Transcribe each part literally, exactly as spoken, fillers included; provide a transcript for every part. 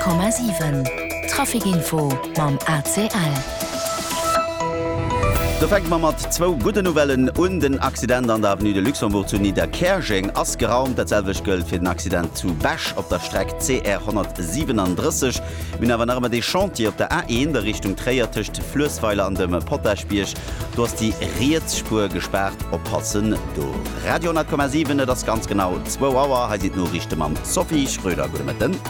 Komma sieben Trafikinfo mam A C L. Da fängt man mat zwo gute Novellen und den Accident an der Avenue de Luxembourg zu Niederkerching ass geraumt datselwech gëlt fir den Accident zu Bech op der Streck C R hundertsiebenunddreißig. Min awer nachmmer de Chantier op der A eins der Richtung Träiertecht Flösweiler an dem Potterspiech. Du hast die Reetsspur gesperrt oppassen do. Radio hundert Komma sieben das ganz genau zwei Auer ha dit no richchte man Sophie Schröder go mit den.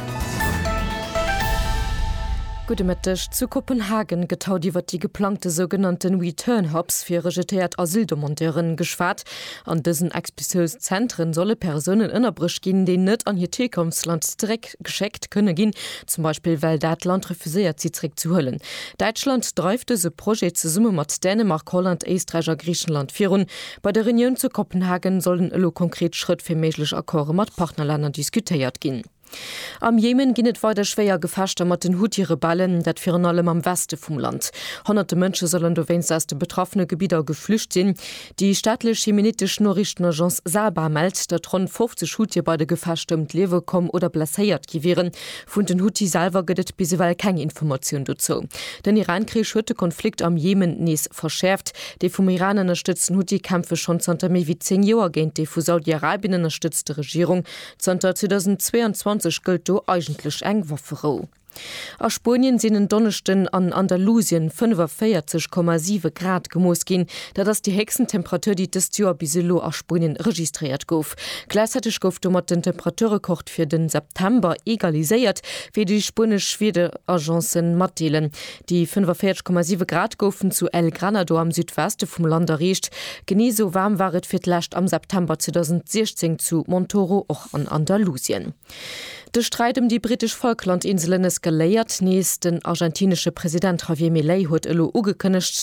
Gudemëttech zu Kopenhagen getaut iwwer die geplante sogenannten Return-Hubs fir rejetéiert Asyldemonteuren geschwat. An dëssen explizieus Zentren solle Personen ënnerbrich ginn, de net an hier Tekomsland dreck gescheckt könne ginn, zum Beispiel weil dat Land refuséiert sie zrick zu hëllen. Deutschland dreifte se Projekt ze Summe mat Dänemark, Holland, Österreich, Griechenland virun. Bei der Reunion zu Kopenhagen sollen ëlo konkret Schritt fir méiglech Akkorde mat Partnerländern diskutiert ginn. Am Jemen ginnet weiter schwéier gefaschter mat den Houthi-Rebellen, dat fir an allem am Weste vum Land. Hunderte Mënsche sollen do wennst aus de betroffene Gebieter geflücht sinn. Die staatlech jemenitisch Norrichtenagence Saba meldt, dat rund fünfzig Houthi bei de gefastem Lewe kom oder blaséiert giwieren. Vun den Houthi salver gëtt biseweill keine Information dazu. Den Irankrieg huet den Konflikt am Jemen nees verschärft. De vum Iran unterstützen Houthi-Kämpfe schon zunter méi wie zehn Joer géint de vu Saudi-Arabien unterstützte Regierung zunter zweitausendzweiundzwanzig gilt do eigentlich eng Waffero. A Spanien sinnen Donnechten an Andalusien fünfundvierzig Komma sieben Grad gemoos gin, da das die Hexentemperatur die des Jahr biselo a Spanien registriert gouf. Gleichzeitig gouf mat den Temperaturrekocht für den September egaliséiert, wie die Spanisch-Schwede-Agenzen matdeelen. Die fünfundvierzig Komma sieben Grad goufen zu El Granado am Südweste vom Land erreicht. Genie so warm waret fir d'Lächt am September zweitausendsechzehn zu Montoro och an Andalusien. Der Streit um die britisch Falklandinseln eskaléiert. Nächst den argentinische Präsident Javier Milei huet elo ugekënnecht,